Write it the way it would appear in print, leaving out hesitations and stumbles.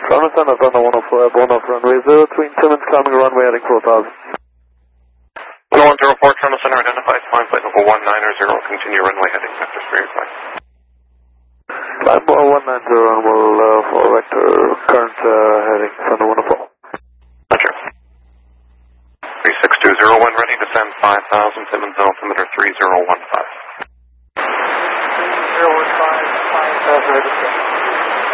Climate Center, Thunder 104, airborne off runway 03, Timmins, climbing runway heading 4000. 104, Climate Center, identified, climb flight level 190, continue runway heading vector 385. Climb 190 and we'll for vector, current heading Thunder 104. Roger. 36201, ready to descend 5000, Timmins altimeter 3015. 3015, 5000, ready to descend.